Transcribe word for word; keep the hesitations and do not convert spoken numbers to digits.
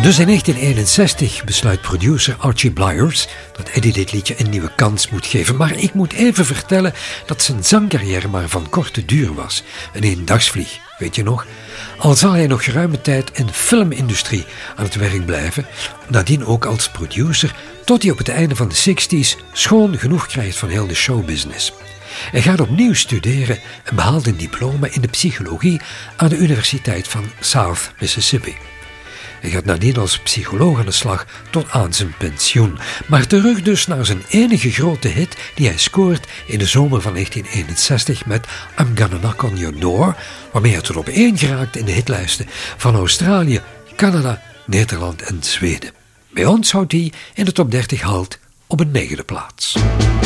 Dus in negentien eenenzestig besluit producer Archie Blyers dat Eddie dit liedje een nieuwe kans moet geven. Maar ik moet even vertellen dat zijn zangcarrière maar van korte duur was. Een eendagsvlieg, weet je nog? Al zal hij nog geruime tijd in de filmindustrie aan het werk blijven, nadien ook als producer, tot hij op het einde van de zestig's schoon genoeg krijgt van heel de showbusiness. Hij gaat opnieuw studeren en behaalt een diploma in de psychologie aan de Universiteit van South Mississippi. Hij gaat nadien als psycholoog aan de slag tot aan zijn pensioen. Maar terug dus naar zijn enige grote hit die hij scoort in de zomer van negentien eenenzestig met I'm Gonna Knock on Your Door, waarmee hij tot op één geraakt in de hitlijsten van Australië, Canada, Nederland en Zweden. Bij ons houdt hij in de top dertig halt op een negende plaats.